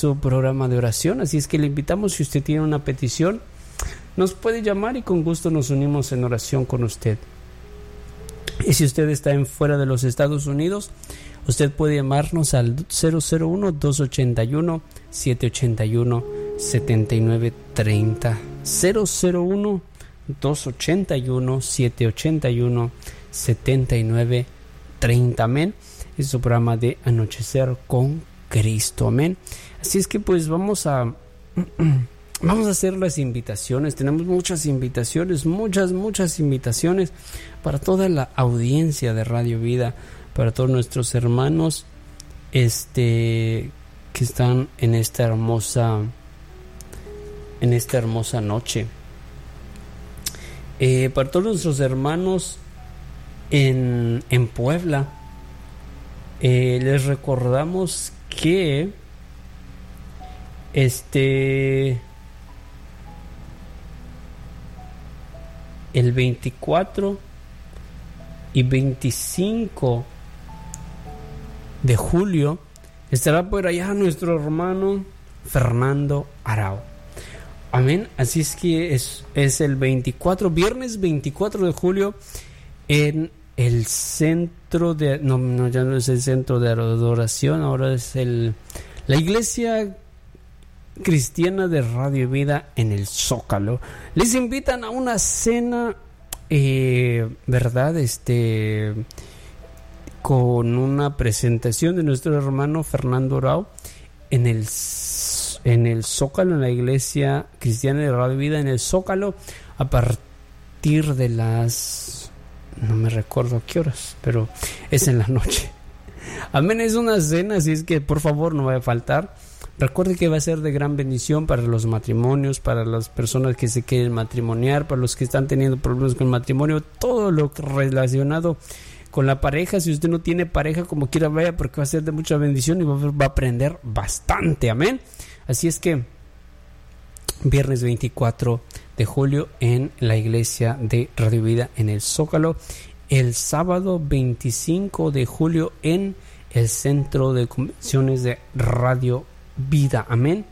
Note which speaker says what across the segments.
Speaker 1: su programa de oración. Así es que le invitamos, si usted tiene una petición, nos puede llamar y con gusto nos unimos en oración con usted. Y si usted está fuera de los Estados Unidos, usted puede llamarnos al 001-281-781-7930. 001-281-781-7930. Amén. Es su programa de Anochecer con Cristo. Amén. Así es que pues vamos a hacer las invitaciones. Tenemos muchas invitaciones, muchas invitaciones para toda la audiencia de Radio Vida, para todos nuestros hermanos que están en esta hermosa noche. Para todos nuestros hermanos en Puebla, les recordamos que el 24 y 25 de julio estará por allá nuestro hermano Fernando Arau. Amén. Así es que es el viernes 24 de julio en el centro de... No, ya no es el centro de adoración, ahora es la iglesia cristiana de Radio Vida en el Zócalo. Les invitan a una cena, ¿verdad? Con una presentación de nuestro hermano Fernando Arau en el Zócalo, en la iglesia cristiana de Radio Vida en el Zócalo, a partir de las... no me recuerdo a qué horas, pero es en la noche. Amén, es una cena, así es que por favor no vaya a faltar. Recuerde que va a ser de gran bendición para los matrimonios, para las personas que se quieren matrimoniar, para los que están teniendo problemas con el matrimonio, todo lo relacionado con la pareja. Si usted no tiene pareja, como quiera vaya, porque va a ser de mucha bendición y va a aprender bastante. Amén. Así es que viernes 24 de julio en la iglesia de Radio Vida en el Zócalo. El sábado 25 de julio en el centro de convenciones de Radio Vida. Amén.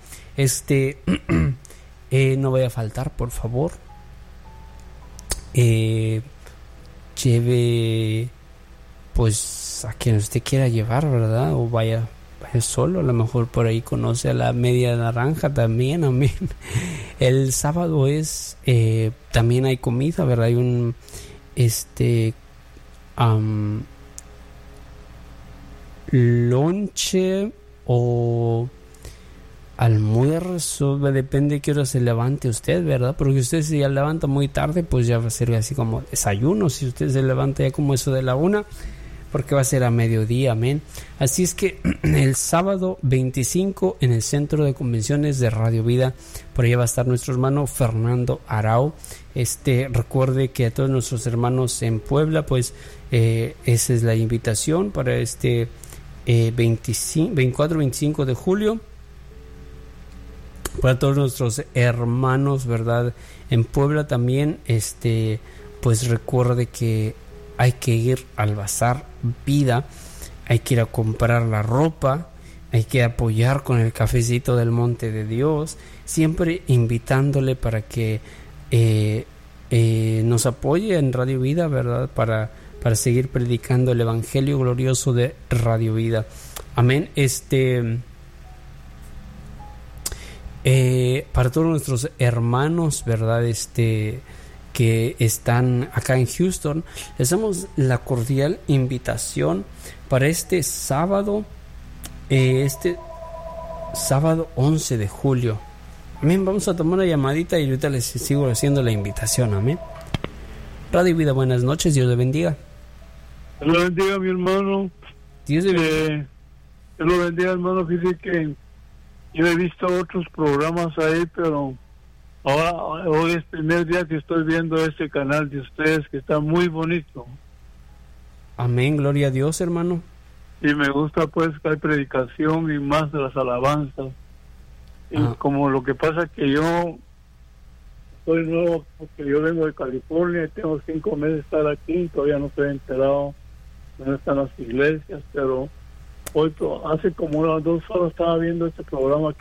Speaker 1: No vaya a faltar, por favor. Lleve pues a quien usted quiera llevar, ¿verdad? O vaya solo, a lo mejor por ahí conoce a la media naranja también. Amén. El sábado también hay comida, ¿verdad? Hay un lonche o almuerzo, depende de qué hora se levante usted, ¿verdad? Porque usted si ya levanta muy tarde, pues ya va a ser así como desayuno. Si usted se levanta ya como eso de la 1, porque va a ser a mediodía. Amén. Así es que el sábado 25 en el centro de convenciones de Radio Vida, por allá va a estar nuestro hermano Fernando Arau. Recuerde que a todos nuestros hermanos en Puebla, pues esa es la invitación para 24-25 de julio. Para todos nuestros hermanos, ¿verdad? En Puebla también, pues recuerde que hay que ir al Bazar Vida, hay que ir a comprar la ropa, hay que apoyar con el cafecito del Monte de Dios, siempre invitándole para que nos apoye en Radio Vida, ¿verdad? Para seguir predicando el Evangelio glorioso de Radio Vida. Amén. Para todos nuestros hermanos, ¿verdad? Que están acá en Houston, les damos la cordial invitación para este sábado 11 de julio. Amén. Vamos a tomar una llamadita y ahorita les sigo haciendo la invitación. Amén. Radio Vida, buenas noches, Dios le bendiga.
Speaker 2: Dios lo bendiga, mi hermano.
Speaker 1: Dios le bendiga.
Speaker 2: Dios lo bendiga, hermano. Fíjate que yo he visto otros programas ahí, pero hoy es el primer día que estoy viendo este canal de ustedes, que está muy bonito.
Speaker 1: Amén, gloria a Dios, hermano.
Speaker 2: Y me gusta pues que hay predicación y más de las alabanzas. Y como lo que pasa que yo soy nuevo, porque yo vengo de California y tengo 5 meses de estar aquí, todavía no estoy enterado dónde están las iglesias, pero hoy hace como unas 2 horas estaba viendo este programa